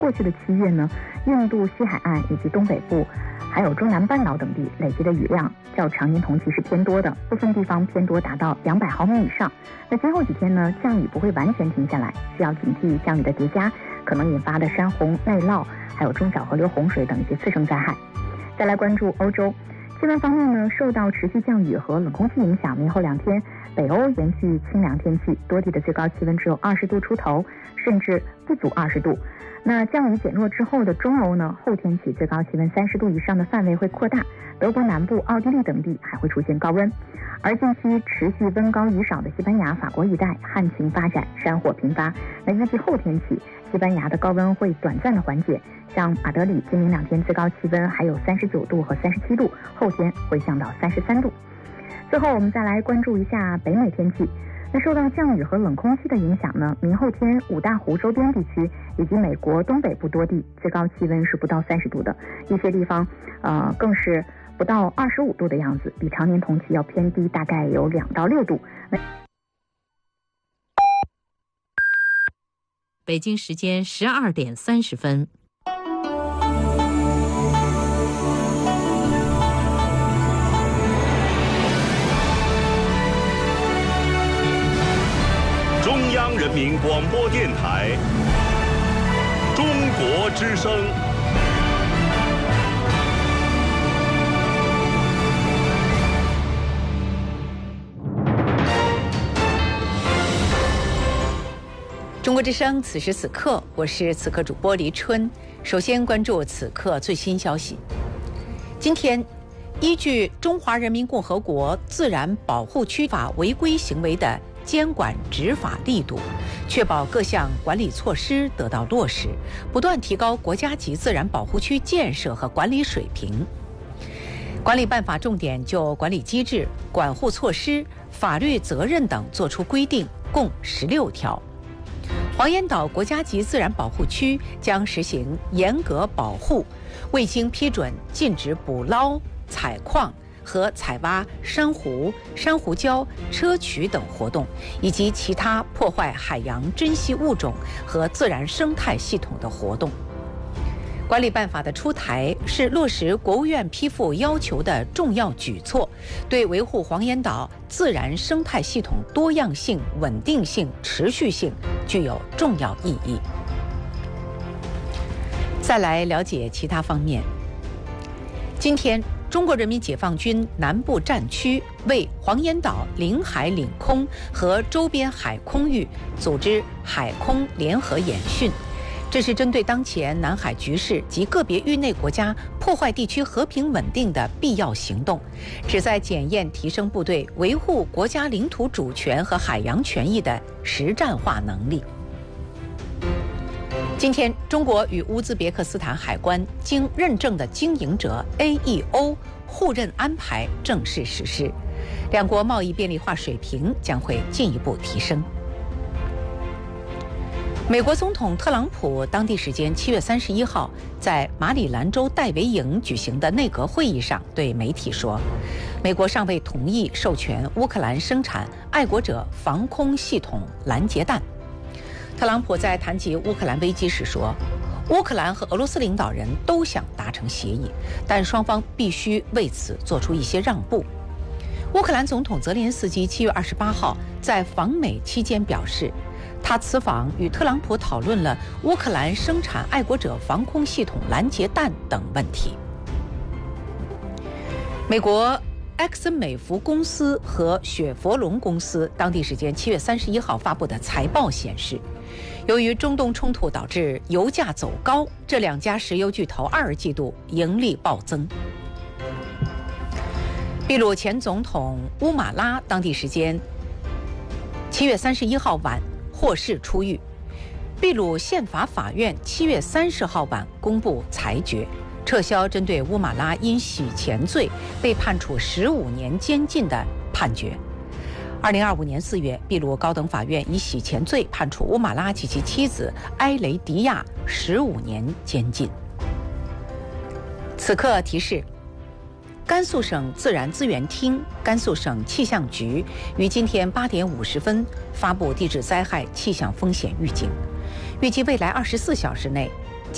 过去的7月呢，印度西海岸以及东北部还有中南半岛等地累积的雨量较常年同期是偏多的，部分地方偏多达到200毫米以上。那今后几天呢，降雨不会完全停下来，需要警惕降雨的叠加可能引发的山洪、内涝，还有中小河流洪水等一些次生灾害。再来关注欧洲气温方面呢，受到持续降雨和冷空气影响，明后2天北欧延续清凉天气，多地的最高气温只有20度出头，甚至不足20度。那降雨减弱之后的中欧呢，后天起最高气温30度以上的范围会扩大，德国南部、奥地利等地还会出现高温。而近期持续温高雨少的西班牙、法国一带旱情发展，山火频发。那预计后天起西班牙的高温会短暂的缓解，像马德里今明2天最高气温还有39度和37度，后天会降到33度。最后我们再来关注一下北美天气。那受到降雨和冷空气的影响呢，明后天五大湖周边地区以及美国东北部多地最高气温是不到30度的，一些地方更是不到25度的样子，比常年同期要偏低大概有2到6度。 北京时间12点30分。 中央人民广播电台中国之声。 中国之声，此时此刻，我是此刻主播黎春。首先关注此刻最新消息。今天，依据《中华人民共和国自然保护区法》违规行为的监管执法力度，确保各项管理措施得到落实，不断提高国家级自然保护区建设和管理水平。管理办法重点就管理机制、管护措施、法律责任等作出规定，共16条。黄岩岛国家级自然保护区将实行严格保护，未经批准禁止捕捞、采矿和采挖珊瑚、珊瑚礁、砗磲等活动，以及其他破坏海洋珍稀物种和自然生态系统的活动。管理办法的出台是落实国务院批复要求的重要举措，对维护黄岩岛自然生态系统多样性、稳定性、持续性具有重要意义。再来了解其他方面。今天，中国人民解放军南部战区为黄岩岛领海领空和周边海空域组织海空联合演训，这是针对当前南海局势及个别域内国家破坏地区和平稳定的必要行动，旨在检验提升部队维护国家领土主权和海洋权益的实战化能力。今天，中国与乌兹别克斯坦海关经认证的经营者 AEO 互认安排正式实施，两国贸易便利化水平将会进一步提升。美国总统特朗普当地时间7月31号在马里兰州戴维营举行的内阁会议上对媒体说，美国尚未同意授权乌克兰生产爱国者防空系统拦截弹。特朗普在谈及乌克兰危机时说，乌克兰和俄罗斯领导人都想达成协议，但双方必须为此做出一些让步。乌克兰总统泽连斯基7月28号在访美期间表示，他此访与特朗普讨论了乌克兰生产爱国者防空系统拦截弹等问题。美国埃克森美孚公司和雪佛龙公司当地时间7月31号发布的财报显示，由于中东冲突导致油价走高，这两家石油巨头2季度盈利暴增。秘鲁前总统乌马拉当地时间7月31号晚获释出狱。秘鲁宪法法院7月30号晚公布裁决，撤销针对乌马拉因洗钱罪被判处15年监禁的判决。2025年4月，秘鲁高等法院以洗钱罪判处乌马拉及其妻子埃雷迪亚15年监禁。此刻提示：甘肃省自然资源厅、甘肃省气象局于今天8点50分发布地质灾害气象风险预警，预计未来24小时内